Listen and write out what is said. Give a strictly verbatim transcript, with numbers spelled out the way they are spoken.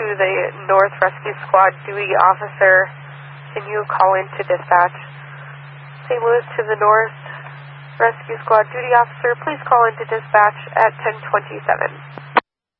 to the North Rescue Squad duty officer. Can you call into dispatch? Saint Louis to the North Rescue Squad duty officer, please call into dispatch at ten twenty-seven.